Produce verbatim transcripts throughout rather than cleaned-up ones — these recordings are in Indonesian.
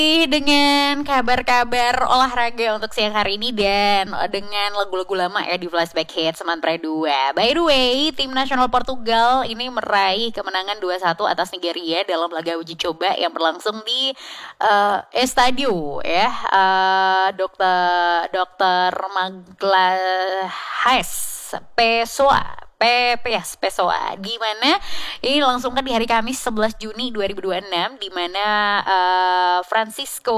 Dengan kabar-kabar olahraga untuk siang hari ini dan dengan lagu-lagu lama ya di Flashback Hits Semantre dua. By the way, tim nasional Portugal ini meraih kemenangan dua satu atas Nigeria dalam laga uji coba yang berlangsung di uh, Estadio ya. Uh, Dokter Dokter Magalhães Pessoa P P S Pessoa, di mana ini langsung kan di hari Kamis sebelas Juni dua ribu dua puluh enam, di mana uh, Francisco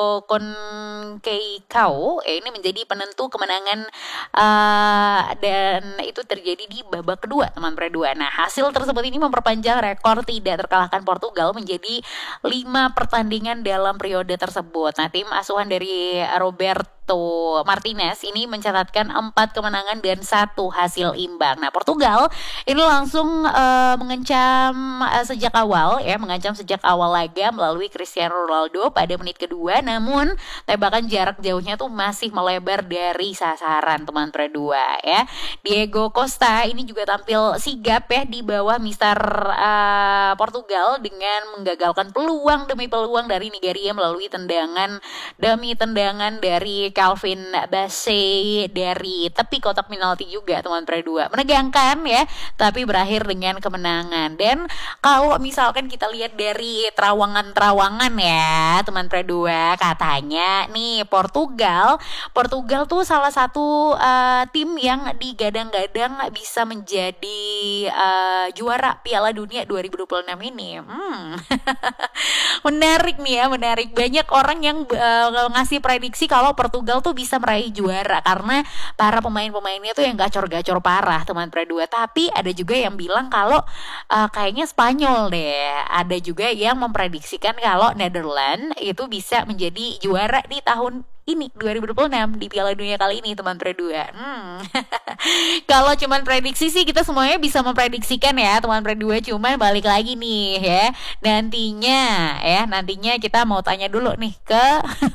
Conceição eh, ini menjadi penentu kemenangan uh, dan itu terjadi di babak kedua teman dua. Nah, hasil tersebut ini memperpanjang rekor tidak terkalahkan Portugal menjadi lima pertandingan dalam periode tersebut. Nah, tim asuhan dari Roberto Martinez ini mencatatkan empat kemenangan dan satu hasil imbang. Nah, Portugal ini langsung uh, mengancam uh, sejak awal ya, mengancam sejak awal laga melalui Cristiano Ronaldo pada menit kedua, namun tembakan jarak jauhnya tuh masih melebar dari sasaran teman dua ya. Diego Costa ini juga tampil sigap ya di bawah mister uh, Portugal dengan menggagalkan peluang demi peluang dari Nigeria melalui tendangan demi tendangan dari Calvin Bassey dari tepi kotak penalti juga teman dua. Menegangkan ya, tapi berakhir dengan kemenangan. Dan kalau misalkan kita lihat dari terawangan-terawangan ya teman dua, katanya nih Portugal Portugal tuh salah satu uh, tim yang digadang-gadang bisa menjadi uh, juara Piala Dunia dua ribu dua puluh enam ini. Hmm. Menarik nih ya, menarik. Banyak orang yang uh, ngasih prediksi kalau Portugal tuh bisa meraih juara karena para pemain-pemainnya tuh yang gacor-gacor parah teman dua. Tapi ada juga yang bilang kalau uh, kayaknya Spanyol deh. Ada juga yang memprediksikan kalau Netherlands itu bisa menjadi juara di tahun ini dua ribu dua puluh enam di Piala Dunia kali ini teman dua. Hmm. Kalau cuman prediksi sih kita semuanya bisa memprediksikan ya teman dua, cuman balik lagi nih ya. Nantinya ya, nantinya kita mau tanya dulu nih ke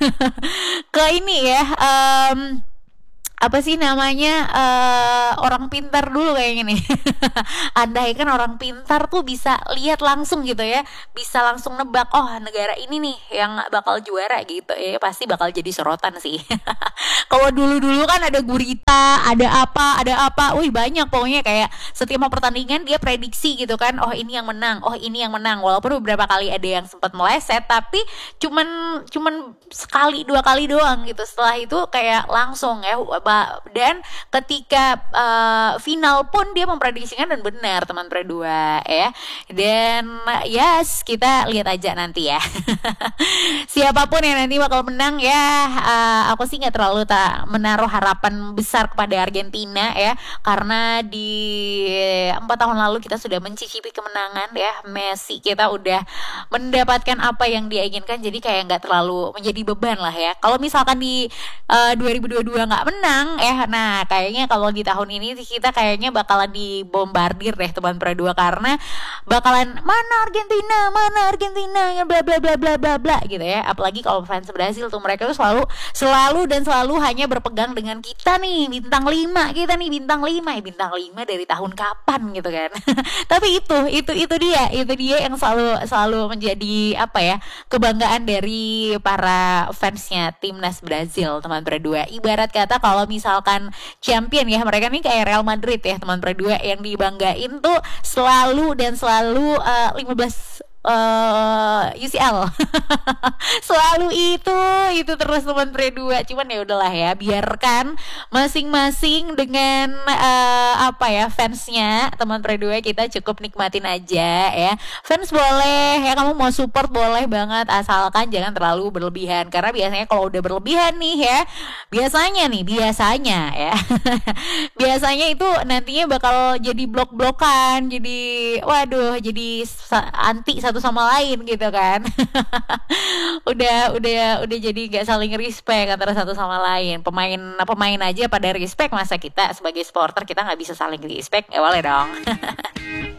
ke ini ya. Um, apa sih namanya uh, orang pintar dulu kayaknya nih. Andai kan orang pintar tuh bisa lihat langsung gitu ya, bisa langsung nebak oh negara ini nih yang bakal juara gitu ya, pasti bakal jadi sorotan sih. Kalau dulu-dulu kan ada gurita, ada apa, ada apa, wih banyak pokoknya kayak setiap mau pertandingan dia prediksi gitu kan, oh ini yang menang, oh ini yang menang. Walaupun beberapa kali ada yang sempat meleset, tapi cuman cuman sekali dua kali doang gitu. Setelah itu kayak langsung ya. Dan ketika uh, final pun dia memprediksikan dan benar teman dua ya. Dan yes, kita lihat aja nanti ya. Siapapun yang nanti bakal menang ya, uh, aku sih nggak terlalu tak menaruh harapan besar kepada Argentina ya, karena di empat tahun lalu kita sudah mencicipi kemenangan ya. Messi kita udah mendapatkan apa yang dia inginkan, jadi kayak nggak terlalu menjadi beban lah ya. Kalau misalkan di uh, dua ribu dua puluh dua nggak menang eh nah kayaknya kalau di tahun ini kita kayaknya bakalan dibombardir deh teman dua, karena bakalan mana Argentina mana Argentina ya bla bla bla bla bla bla gitu ya. Apalagi kalau fans Brasil tuh, mereka tuh selalu selalu dan selalu hanya berpegang dengan kita nih bintang lima, kita nih bintang lima ya bintang lima dari tahun kapan gitu kan. Tapi itu itu itu dia itu dia yang selalu selalu menjadi apa ya, kebanggaan dari para fansnya timnas Brasil teman dua. Ibarat kata kalau misalkan champion ya, mereka nih kayak Real Madrid ya teman dua, yang dibanggain tuh selalu dan selalu uh, lima belas uh, U C L. Selalu itu itu terus teman dua. Cuman ya udahlah ya, biarkan masing-masing dengan uh, apa ya fansnya teman dua, kita cukup nikmatin aja ya. Fans boleh ya, kamu mau support boleh banget, asalkan jangan terlalu berlebihan, karena biasanya kalau udah berlebihan nih ya, biasanya nih biasanya ya biasanya itu nantinya bakal jadi blok-blokan, jadi waduh, jadi anti satu sama lain gitu kan. udah udah udah jadi nggak saling respect antara satu sama lain. Pemain pemain aja pada respect, masa kita sebagai supporter kita nggak bisa saling respect? Ya boleh dong.